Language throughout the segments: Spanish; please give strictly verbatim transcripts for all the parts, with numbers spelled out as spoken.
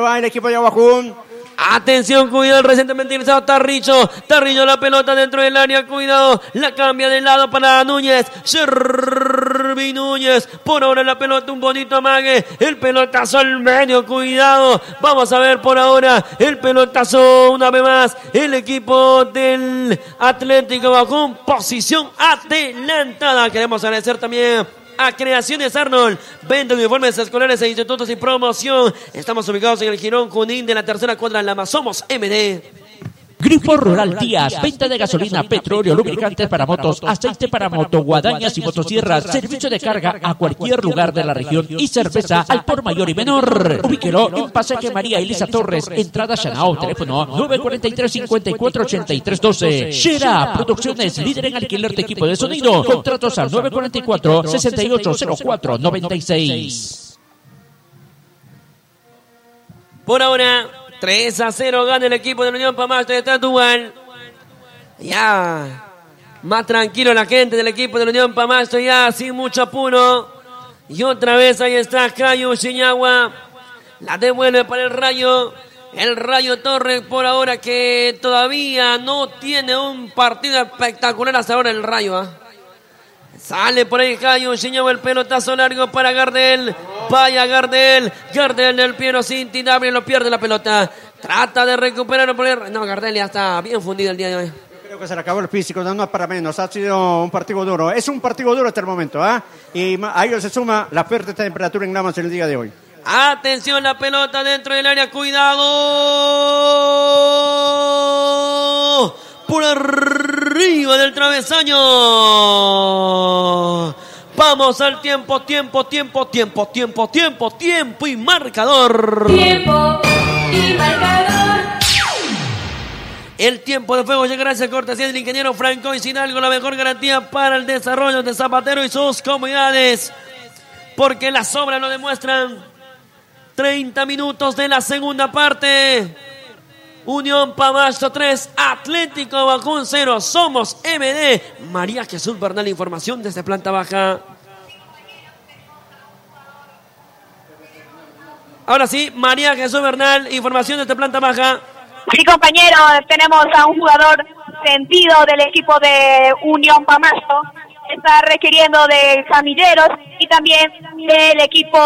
va el equipo de Aguajún. Atención, cuidado, el recientemente ingresado Tarrillo. Tarrillo la pelota dentro del área, cuidado. La cambia de lado para Núñez. Servi Núñez. Por ahora la pelota, un bonito amague. El pelotazo al medio, cuidado. Vamos a ver por ahora el pelotazo una vez más. El equipo del Atlético Aguajún. Posición adelantada. Queremos agradecer también a Creaciones Arnold, venta de uniformes escolares e institutos y promoción. Estamos ubicados en el Jirón Junín de la tercera cuadra en Lama. Somos M D. Grifo Rural Díaz, venta de gasolina, petróleo, lubricantes para motos, aceite para moto, guadañas y motosierras, servicio de carga a cualquier lugar de la región y cerveza al por mayor y menor. Ubíquelo en Pasaje María Elisa Torres, entrada Chanao, teléfono nueve cuatro tres, cinco cuatro, ocho tres uno dos. Shera Producciones, líder en alquiler de equipo de sonido. Contratos al nueve cuatro cuatro, seis ocho cero cuatro nueve seis. Por ahora tres a cero gana el equipo de la Unión Pamasto de Tatuán. Ya más tranquilo la gente del equipo de la Unión Pamasto, ya sin mucho apuro. Y otra vez ahí está Cayo Chiñagua. La devuelve para el Rayo. El Rayo Torres por ahora que todavía no tiene un partido espectacular hasta ahora el Rayo. ¿eh? Sale por ahí Cayo Chiñagua, el pelotazo largo para Gardel. Vaya Gardel, Gardel del Piero Cinti, Gabriel lo pierde la pelota. Trata de recuperarlo por el... No, Gardel ya está bien fundido el día de hoy. Creo que se le acabó el físico, no es para menos. Ha sido un partido duro. Es un partido duro hasta el momento, ¿ah? ¿eh? Y a ello se suma la fuerte temperatura en Lamas en el día de hoy. Atención, la pelota dentro del área, cuidado. Por arriba del travesaño. Vamos al tiempo, tiempo, tiempo, tiempo, tiempo, tiempo, tiempo y marcador. Tiempo y marcador. El tiempo de fuego llega gracias a cortesía del ingeniero Franco y Hidalgo, la mejor garantía para el desarrollo de Zapatero y sus comunidades. Porque las obras lo demuestran. treinta minutos de la segunda parte. Unión Pamasto tres, Atlético Aguajún cero. Somos M D. María Jesús Bernal, información desde planta baja. Ahora sí, María Jesús Bernal, información desde planta baja. Sí, compañero, tenemos a un jugador sentido del equipo de Unión Pamasto. Está requiriendo de camilleros y también del equipo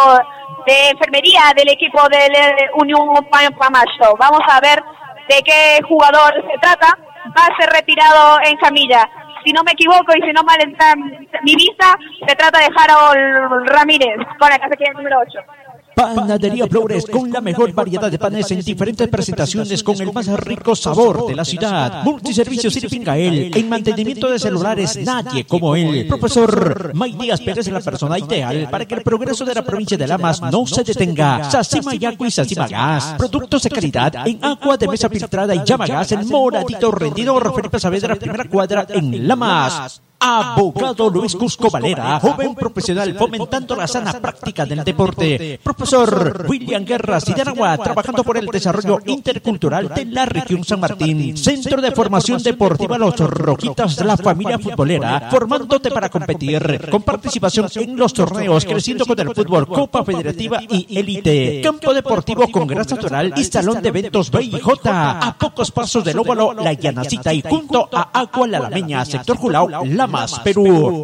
de enfermería del equipo de Unión Pamasto. Vamos a ver de qué jugador se trata. Va a ser retirado en camilla. Si no me equivoco y si no mal está mi vista, se trata de Harold Ramírez con la casaquilla número ocho. Panadería Flores, con la mejor variedad de panes en diferentes presentaciones con el más rico sabor de la ciudad. Multiservicios Sirpingael, en mantenimiento de celulares nadie como él. Profesor May Díaz Pérez es la persona ideal para que el progreso de la provincia de Lamas no se detenga. Sacima Yaco y Sacima Gas, productos de calidad en agua de mesa filtrada y llama gas en Moradito Rendidor, Felipe Saavedra, primera cuadra en Lamas. Abogado Luis Cusco Valera, joven profesional fomentando la sana práctica del deporte. Profesor William Guerra Sideragua, trabajando por el desarrollo intercultural de la región San Martín. Centro de Formación Deportiva Los Roquitas de la Familia Futbolera, formándote para competir, con participación en los torneos, creciendo con el fútbol, Copa Federativa y Élite. Campo Deportivo con grasa natural y salón de eventos B I J, a pocos pasos del óvalo La Llanacita y junto a Agua La Lameña, sector Julao, La Más Perú.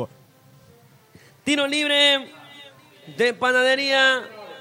Tiro libre de Panadería.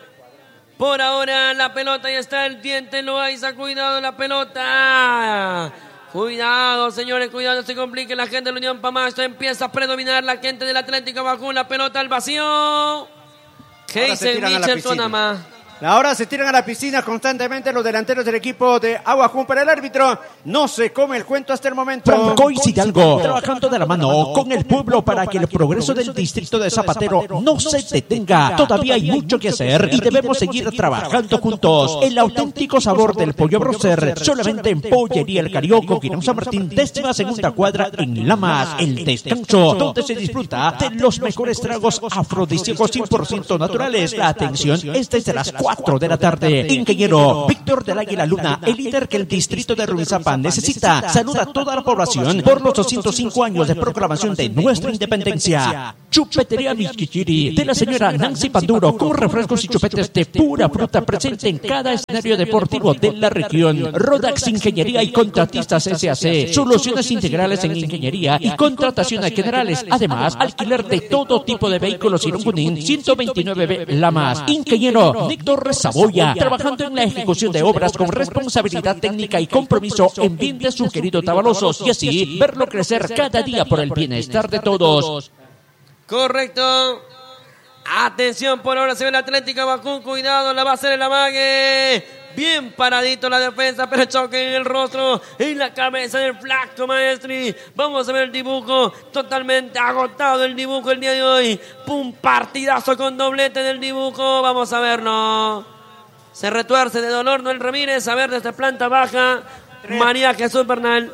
Por ahora la pelota ya está, el diente Loaiza, cuidado la pelota. Cuidado, señores, cuidado, se complique la gente de la Unión Pamasto. Empieza a predominar la gente del Atlético Aguajún, la pelota al vacío. ¿Qué dice Michel Tonama? Ahora se tiran a la piscina constantemente los delanteros del equipo de Aguajún, para el árbitro. No se come el cuento hasta el momento. Franco y Hidalgo, trabajando de la mano con el pueblo para que el progreso del distrito de Zapatero no se detenga. Todavía hay mucho que hacer y debemos seguir trabajando juntos. El auténtico sabor del pollo broster, solamente en Pollería El Carioco, Quirón San Martín, décima segunda cuadra en Lamas. El descanso, donde se disfruta de los mejores tragos afrodisíacos cien por ciento naturales. La atención es desde las cuatro cuatro de la tarde. Ingeniero Víctor del Águila Luna, el líder que el distrito de Rumizápa necesita, saluda a toda la población por los doscientos cinco años de proclamación de nuestra independencia. Chupetería Miskichiri de la señora Nancy Panduro, con refrescos y chupetes de pura fruta presente en cada escenario deportivo de la región. Rodax Ingeniería y Contratistas S A C, soluciones integrales en ingeniería y contrataciones generales. Además, alquiler de todo tipo de vehículos Irungunín ciento veintinueve B La Más. Ingeniero Níctor Saboya, trabajando en la ejecución de obras con responsabilidad técnica y compromiso en bien de su querido Tabalosos, y así verlo crecer cada día por el bienestar de todos. Correcto. Atención, por ahora se ve el Atlético Abacún. Cuidado, la va a hacer el amague. Bien paradito la defensa, pero choque en el rostro, en la cabeza del flaco Maestri. Vamos a ver el dibujo, totalmente agotado el dibujo el día de hoy. Pum, partidazo con doblete del dibujo. Vamos a verlo. Se retuerce de dolor Noel Ramírez. A ver desde planta baja, María Jesús Bernal.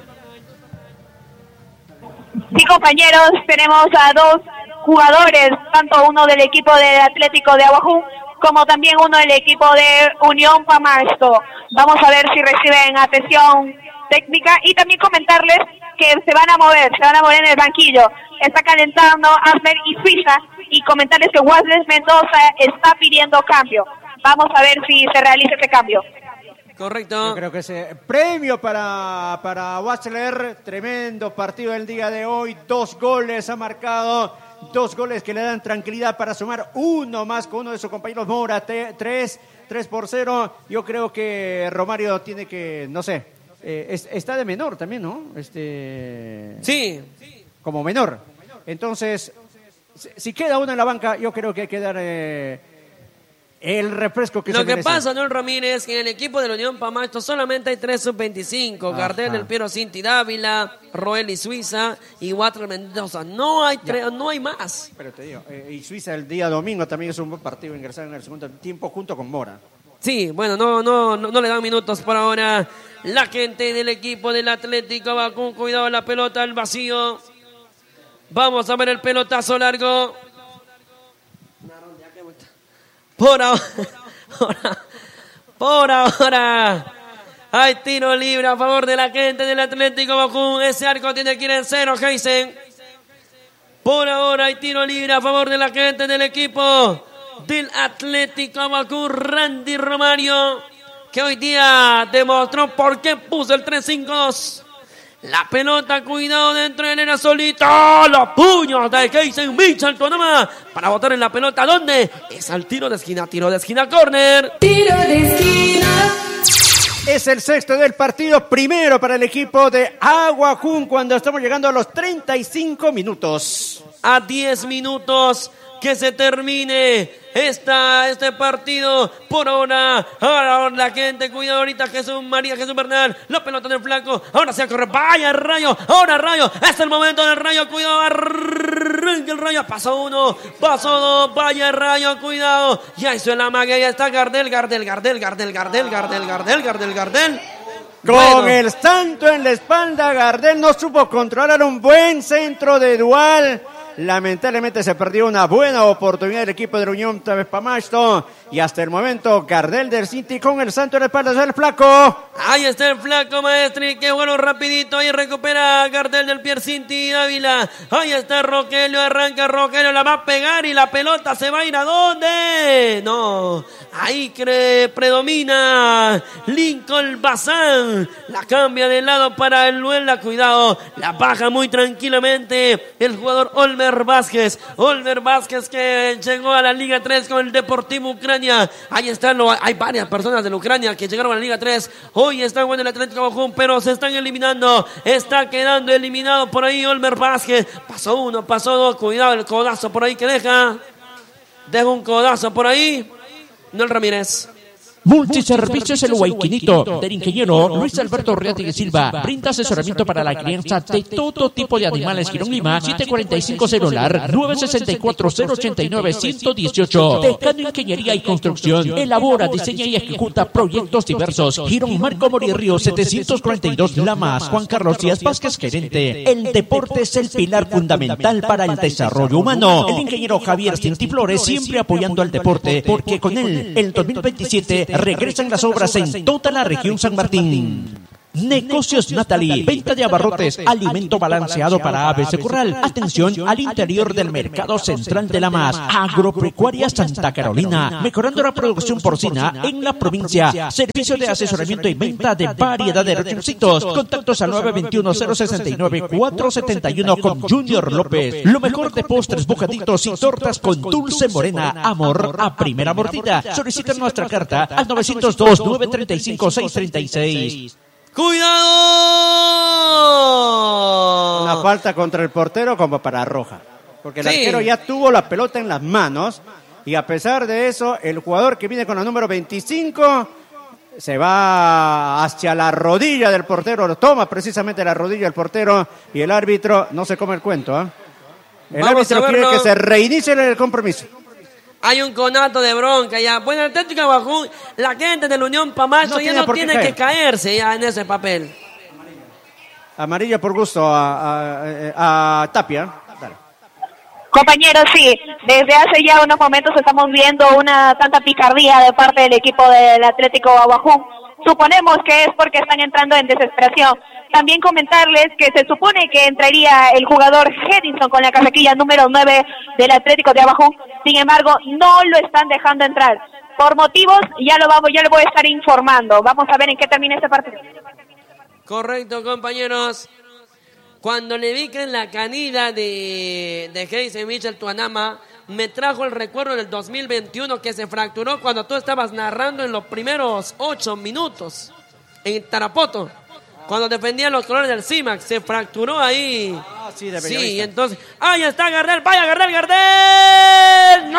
Sí, compañeros, tenemos a dos jugadores, tanto uno del equipo del Atlético de Abajú como también uno del equipo de Unión Pamasto. Vamos a ver si reciben atención técnica y también comentarles que se van a mover, se van a mover en el banquillo. Está calentando Asmer y Suiza, y comentarles que Wasles Mendoza está pidiendo cambio. Vamos a ver si se realiza ese cambio. Correcto. Yo creo que ese premio para, para Wasler, tremendo partido el día de hoy, dos goles ha marcado, dos goles que le dan tranquilidad para sumar uno más con uno de sus compañeros Mora, te, tres, tres por cero. Yo creo que Romario tiene que, no sé, eh, es, está de menor también, ¿no? Este, sí. Como menor. Entonces, si, si queda uno en la banca, yo creo que hay que dar... Eh, el refresco que Lo se que merece. pasa, Noel Ramírez, que en el equipo de la Unión Pamasto solamente hay tres sub veinticinco. Ajá. Gardel, del Piero Cinti Dávila, Roel y Suiza y Water Mendoza. No hay tre- no hay más. Pero te digo, eh, y Suiza el día domingo también es un buen partido, ingresar en el segundo tiempo junto con Mora. Sí, bueno, no, no, no, no le dan minutos por ahora. La gente del equipo del Atlético Abacún, cuidado la pelota al vacío. Vamos a ver el pelotazo largo. Por ahora, por ahora, hay tiro libre a favor de la gente del Atlético Abacún. Ese arco tiene que ir en cero, Heisen. Por ahora hay tiro libre a favor de la gente del equipo del Atlético Abacún. Randy Romario, que hoy día demostró por qué puso el tres cinco dos. La pelota, cuidado dentro de Nena solito. Los puños de Keisen Mitchell Tonoma para botar en la pelota. ¿Dónde? Es al tiro de esquina, tiro de esquina, córner. Tiro de esquina. Es el sexto del partido, primero para el equipo de Aguajún cuando estamos llegando a los treinta y cinco minutos. A diez minutos que se termine esta, este partido. Por ahora, ahora la gente, cuidado ahorita, Jesús María, Jesús Bernal, la pelota del flanco, ahora se corre, vaya el Rayo, ahora Rayo, es el momento del Rayo, cuidado, arranca el Rayo, pasó uno, pasó dos, vaya el Rayo, cuidado, ya hizo el amague, ya está Gardel, Gardel, Gardel, Gardel, Gardel, Gardel, Gardel, Gardel, Gardel. Con Bueno. el santo en la espalda, Gardel no supo controlar un buen centro de Dual. Lamentablemente se perdió una buena oportunidad del equipo de la Unión Pamasto. Y hasta el momento, Gardel del Cinti con el santo en la espalda del flaco. Ahí está el flaco Maestri, que bueno, rapidito, ahí recupera Gardel del Piercinti Dávila. Ahí está Rogelio, arranca Rogelio, la va a pegar y la pelota se va a ir a dónde. No, ahí cree, predomina Lincoln Bazán. La cambia de lado para el Luela, cuidado, la baja muy tranquilamente el jugador Olmer Vázquez. Olmer Vázquez que llegó a la Liga tres con el Deportivo Ucrania. Ahí están, hay varias personas de la Ucrania que llegaron a la Liga tres. Hoy están con el Atlético Abacún, pero se están eliminando. Está quedando eliminado por ahí Olmer Vázquez. Pasó uno, pasó dos. Cuidado el codazo por ahí que deja. Deja un codazo por ahí. Noel Ramírez. Multiservicios El Huayquinito, del ingeniero Luis Alberto Reategui Silva. Brinda asesoramiento para la crianza de todo tipo de animales. Girón Lima, siete cuarenta y cinco celular, nueve sesenta y cuatro, cero ochenta y nueve, ciento dieciocho. Decano Ingeniería y Construcción. Elabora, diseña y ejecuta proyectos diversos. Girón Marco Morirrío, setecientos cuarenta y dos Lamas. Juan Carlos Díaz Vázquez, gerente. El deporte es el pilar fundamental para el desarrollo humano. El ingeniero Javier Cintiflores, siempre apoyando al deporte, porque con él, el dos mil veintisiete, regresan las obras en toda la región San Martín. Negocios Natalie, venta de abarrotes, alimento balanceado para aves de corral. Atención al interior del mercado central de Lamas. Agropecuaria Santa Carolina, mejorando la producción porcina en la provincia. Servicio de asesoramiento y venta de variedad de ratoncitos. Contactos al nueve veintiuno, cero sesenta y nueve, cuatro setenta y uno con Junior López. Lo mejor de postres, bocaditos y tortas con dulce morena. Amor a primera mordida. Solicita nuestra carta al novecientos dos, nueve treinta y cinco, seiscientos treinta y seis. ¡Cuidado! Una falta contra el portero como para roja. Porque el sí. arquero ya tuvo la pelota en las manos. Y a pesar de eso, el jugador que viene con la número veinticinco se va hacia la rodilla del portero. Lo toma precisamente la rodilla del portero. Y el árbitro no se come el cuento. ¿eh? El Vamos árbitro quiere que se reinicie el compromiso. Hay un conato de bronca ya. Bueno, el Atlético Abajú, la gente de la Unión Pamacho no ya no tiene que caerse ya en ese papel. Amarilla por gusto a, a, a Tapia. Dale. Compañeros, sí, desde hace ya unos momentos estamos viendo una tanta picardía de parte del equipo del Atlético Abajú. Suponemos que es porque están entrando en desesperación. También comentarles que se supone que entraría el jugador Edinson con la casaquilla número nueve del Atlético de Abajú. Sin embargo, no lo están dejando entrar. Por motivos, ya lo vamos, ya lo voy a estar informando. Vamos a ver en qué termina este partido. Correcto, compañeros. Cuando le vi que en la canida de, de Heisen Michel Tuanama, me trajo el recuerdo del dos mil veintiuno que se fracturó cuando tú estabas narrando en los primeros ocho minutos en Tarapoto. Cuando defendía los colores del CIMAC, se fracturó ahí. Ah, sí, de Sí, y entonces... ¡Ahí está Gardel! ¡Vaya Gardel, Gardel!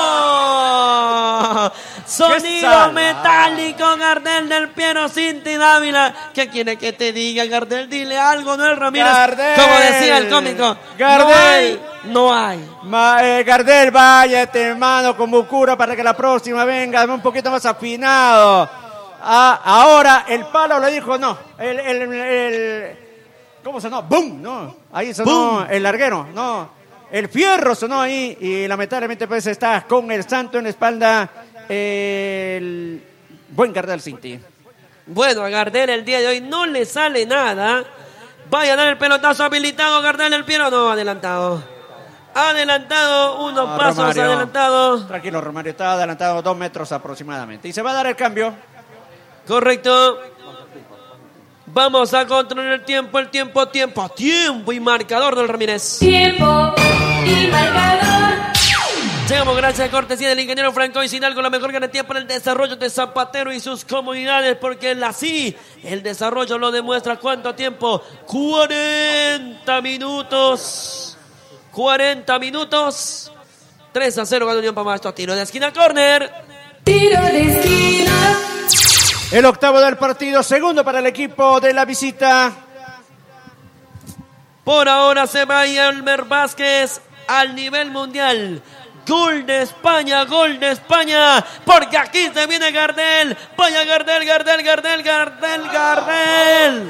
¡No! Sonido metálico, Gardel del Piero Cinti Dávila. ¿Qué quiere que te diga, Gardel? Dile algo, Noel Ramírez. Gardel. Como decía el cómico. Gardel. No hay. No hay. Ma, eh, Gardel, váyate, hermano, con Bucura para que la próxima venga un poquito más afinado. Ah, ahora el palo le dijo no, el, el, el ¿cómo sonó? ¡Bum! No, ahí sonó ¡Bum! El larguero, no, el fierro sonó ahí y lamentablemente pues está con el santo en la espalda el buen Gardel Cinti. Bueno, a Gardel el día de hoy no le sale nada. Vaya a dar el pelotazo habilitado, Gardel del Piero, no, adelantado. Adelantado, unos ah, pasos Romario. adelantado. Tranquilo, Romario, está adelantado dos metros aproximadamente y se va a dar el cambio. Correcto. Vamos a controlar el tiempo, el tiempo, tiempo, tiempo y marcador del Ramírez. Tiempo y marcador. Llegamos gracias a cortesía del ingeniero Franco y Sinalco, la mejor garantía para el desarrollo de Zapatero y sus comunidades, porque el así, el desarrollo lo demuestra. ¿Cuánto tiempo? cuarenta minutos. cuarenta minutos. tres a cero gana Unión Pamacho. Tiro de esquina, córner. Tiro de esquina. El octavo del partido, segundo para el equipo de la visita. Por ahora se va Elmer Vázquez al nivel mundial. Gol de España, gol de España, porque aquí se viene Gardel. Vaya Gardel, Gardel, Gardel, Gardel, Gardel.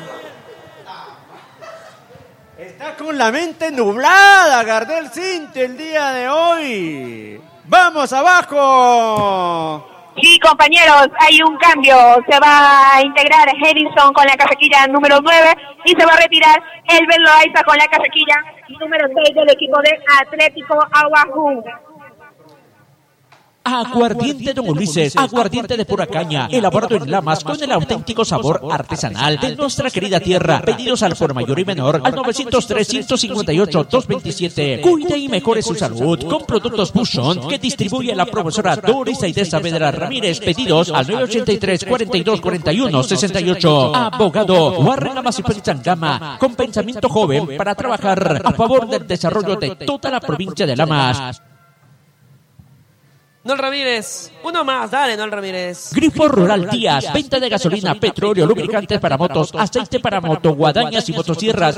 Está con la mente nublada Gardel Cinti el día de hoy. ¡Vamos abajo! Sí, compañeros, hay un cambio. Se va a integrar Edinson con la casaquilla número nueve y se va a retirar el Loaiza con la casaquilla número seis del equipo de Atlético Abajú. Aguardiente Don Ulises, aguardiente de pura caña, elaborado en Lamas con el auténtico sabor artesanal de nuestra querida tierra. Pedidos al por mayor y menor al novecientos tres, ciento cincuenta y ocho, doscientos veintisiete. Cuide y mejore su salud con productos Bushon que distribuye la profesora Doris Aide Saavedra Ramírez. Pedidos al nueve ochenta y tres, cuarenta y dos, cuarenta y uno, sesenta y ocho. Abogado Warren Lamas y Félix Angama, con pensamiento joven para trabajar a favor del desarrollo de toda la provincia de Lamas. Noel Ramírez. Uno más, dale, Noel Ramírez. Grifo Rural Díaz, venta de gasolina, petróleo, lubricantes para motos, aceite para moto, guadañas y motosierras.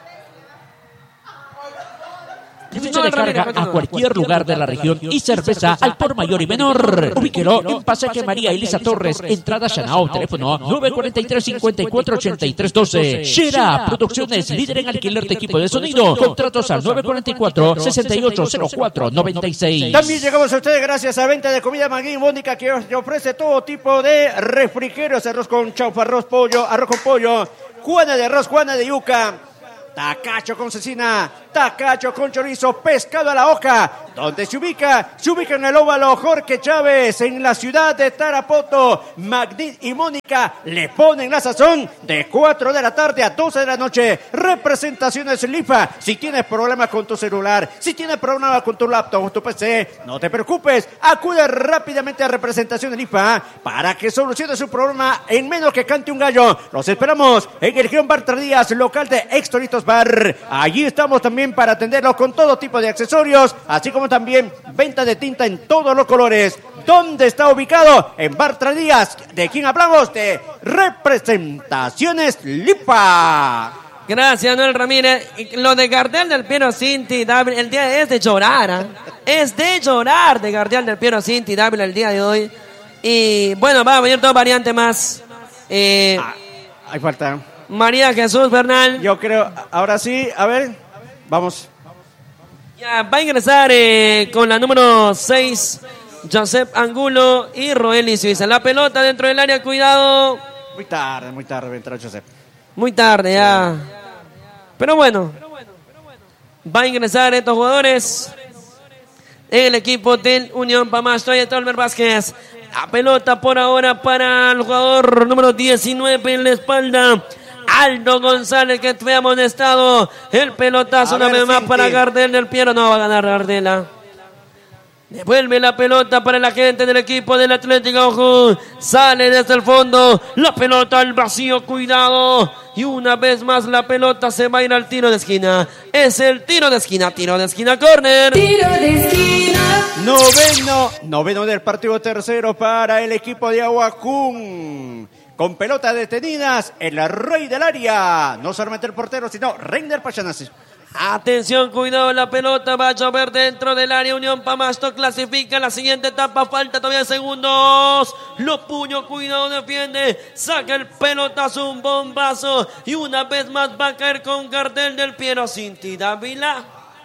Servicio de carga a cualquier lugar de la región y cerveza al por mayor y menor. Ubíquelo en Pasaje María Elisa Torres, entrada Chanao, teléfono nueve cuatro tres, cinco cuatro, ocho tres uno dos. Shera Producciones, líder en alquiler de equipo de sonido. Contratos al nueve cuatro cuatro, seis ocho cero cuatro, nueve seis. También llegamos a ustedes gracias a Venta de Comida Magui Mónica, que os ofrece todo tipo de refrigerios, arroz con chaufa, arroz pollo, arroz con pollo, juana de arroz, juana de yuca, tacacho con cecina, tacacho con chorizo, pescado a la hoja. ¿Dónde se ubica? Se ubica en el óvalo Jorge Chávez, en la ciudad de Tarapoto. Magdi y Mónica le ponen la sazón de cuatro de la tarde a doce de la noche. Representaciones Lifa. Si tienes problemas con tu celular, si tienes problemas con tu laptop o tu P C, no te preocupes. Acude rápidamente a Representaciones Lifa para que solucione su problema en menos que cante un gallo. Los esperamos en el Guión Bar Díaz, local de Extoritos Bar. Allí estamos también para atenderlos con todo tipo de accesorios, así como también venta de tinta en todos los colores. ¿Dónde está ubicado? En Bartra Díaz. ¿De quién hablamos? De Representaciones Lipa. Gracias, Noel Ramírez. Lo de Gardel del Piero Cinti Dávila, el día es de llorar, ¿eh? Es de llorar de Gardel del Piero Cinti Dávila el día de hoy. Y bueno, va a venir dos variantes más. Eh, ah, hay falta. María Jesús Bernal. Yo creo, ahora sí, a ver, vamos. Ya, va a ingresar eh, con la número seis, Josep Angulo y Roeli Suiza. La pelota dentro del área, cuidado. Muy tarde, muy tarde entró Josep. Muy tarde ya. Pero bueno, va a ingresar estos jugadores en el equipo del Unión Pampasto. Ahí está Olmer Vázquez. La pelota por ahora para el jugador número diecinueve en la espalda. Aldo González, que fue amonestado. El pelotazo una vez más para Gardel del Piero. No va a ganar Gardela. Devuelve la pelota para la gente del equipo del Atlético. Ojo, sale desde el fondo. La pelota al vacío, cuidado. Y una vez más la pelota se va a ir al tiro de esquina. Es el tiro de esquina, tiro de esquina, córner. Tiro de esquina. Noveno, noveno del partido tercero para el equipo de Aguacún. Con pelotas detenidas, el rey del área. No solamente el portero, sino Reiner Pachanasi. Atención, cuidado, la pelota va a llover dentro del área. Unión Pampasto clasifica la siguiente etapa. Falta todavía segundos. Lo puño, cuidado, defiende. Saca el pelotazo, un bombazo. Y una vez más va a caer con Gardel del Piero Cinti Dávila.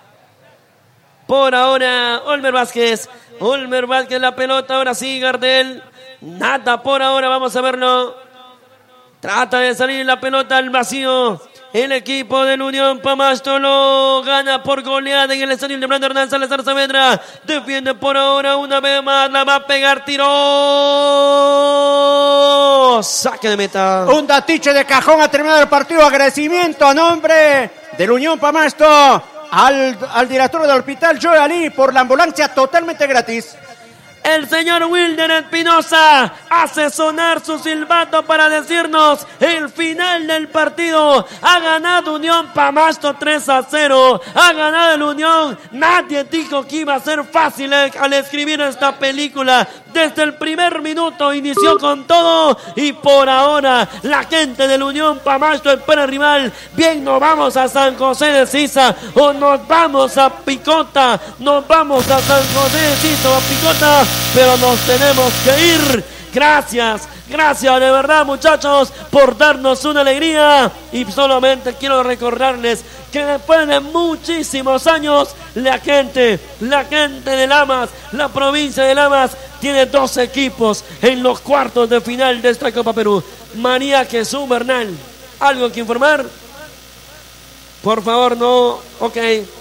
Por ahora, Olmer Vázquez. Olmer Vázquez, la pelota. Ahora sí, Gardel. Nada por ahora, vamos a verlo. Trata de salir la pelota al vacío. El equipo del Unión Pampasto lo gana por goleada en el estadio de Brando Hernán Salazar Saavedra. Defiende por ahora una vez más. La va a pegar, tiro. Saque de meta. Un datiche de cajón ha terminado el partido. Agradecimiento a nombre del Unión Pampasto al, al director del hospital Joe Ali por la ambulancia totalmente gratis. El señor Wilder Espinosa hace sonar su silbato para decirnos el final del partido. Ha ganado Unión Pampasto tres a cero. Ha ganado el Unión. Nadie dijo que iba a ser fácil al escribir esta película. Desde el primer minuto inició con todo. Y por ahora la gente del Unión Pampasto espera rival. Bien, nos vamos a San José de Sisa o nos vamos a Picota. Nos vamos a San José de Sisa o a Picota. Pero nos tenemos que ir. Gracias, gracias de verdad, muchachos, por darnos una alegría. Y solamente quiero recordarles que después de muchísimos años, la gente, la gente de Lamas, la provincia de Lamas, tiene dos equipos en los cuartos de final de esta Copa Perú. María Jesús Bernal, ¿algo que informar? Por favor, no. Ok.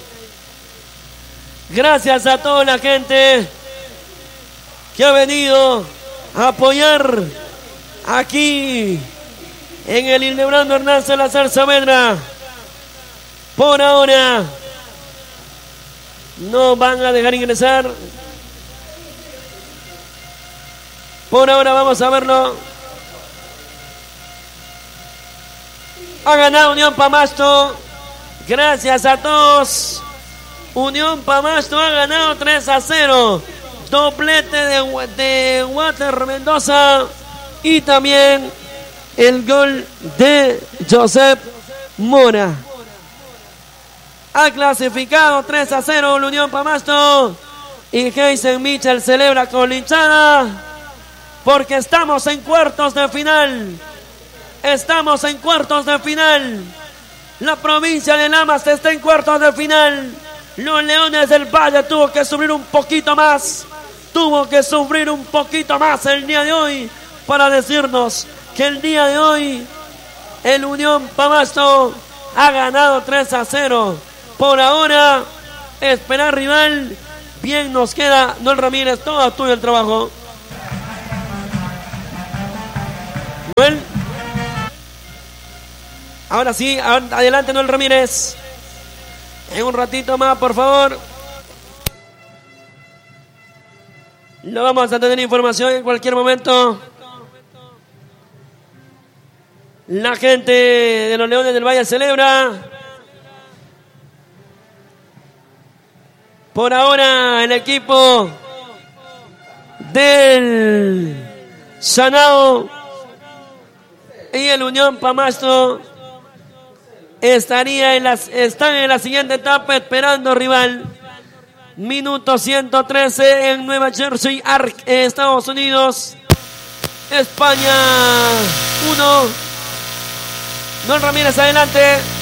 Gracias a toda la gente que ha venido a apoyar aquí en el Hildebrando Hernán Salazar Saavedra. Por ahora no van a dejar ingresar. Por ahora vamos a verlo. Ha ganado Unión Pampasto. Gracias a todos. Unión Pampasto ha ganado tres a cero. doblete de, de Water Mendoza y también el gol de Joseph Mora. Ha clasificado tres a cero la Unión Pamasto y Heisen Mitchell celebra con la hinchada porque estamos en cuartos de final. Estamos en cuartos de final. La provincia de Lamas está en cuartos de final. Los Leones del Valle tuvo que sufrir un poquito más. Tuvo que sufrir un poquito más el día de hoy para decirnos que el día de hoy el Unión Pamasto ha ganado tres a cero. Por ahora, esperar rival. Bien nos queda, Noel Ramírez, todo tuyo el trabajo. Noel. Ahora sí, adelante Noel Ramírez. En un ratito más, por favor. Lo vamos a tener información en cualquier momento. La gente de los Leones del Valle celebra. Por ahora el equipo del Sanao y el Unión Pamasto estaría en las, están en la siguiente etapa esperando rival. Minuto ciento trece en Nueva Jersey, Arc, Estados Unidos. España uno. Don Ramírez adelante.